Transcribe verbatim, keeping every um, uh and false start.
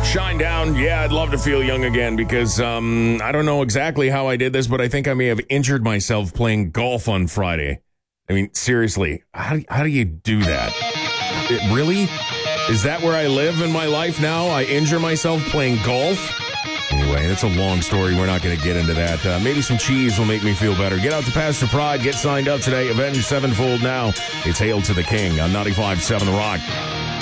Shine down. Yeah, I'd love to feel young again because um, I don't know exactly how I did this, but I think I may have injured myself playing golf on Friday. I mean, seriously, how, how do you do that? It, really? Is that where I live in my life now? I injure myself playing golf? Anyway, it's a long story. We're not going to get into that. Uh, maybe some cheese will make me feel better. Get out to Pastor Pride. Get signed up today. Avenge Sevenfold now. It's Hail to the King on ninety-five point seven The Rock.